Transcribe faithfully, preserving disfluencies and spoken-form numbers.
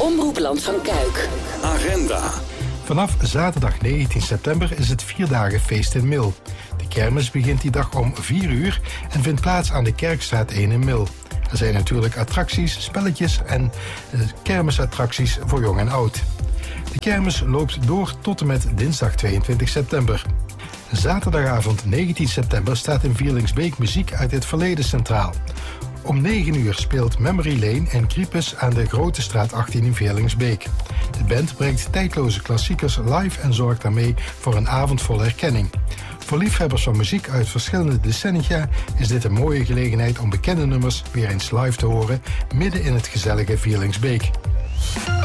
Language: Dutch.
Omroepland van Kuik. Agenda. Vanaf zaterdag negentien september is het vier dagen feest in Mil. De kermis begint die dag om vier uur en vindt plaats aan de Kerkstraat één in Mil. Er zijn natuurlijk attracties, spelletjes en uh, kermisattracties voor jong en oud. De kermis loopt door tot en met dinsdag tweeëntwintig september. Zaterdagavond negentien september staat in Vierlingsbeek muziek uit het verleden centraal. Om negen uur speelt Memory Lane en Creepus aan de Grote Straat achttien in Veerlingsbeek. De band brengt tijdloze klassiekers live en zorgt daarmee voor een avond vol herkenning. Voor liefhebbers van muziek uit verschillende decennia is dit een mooie gelegenheid om bekende nummers weer eens live te horen midden in het gezellige Veerlingsbeek.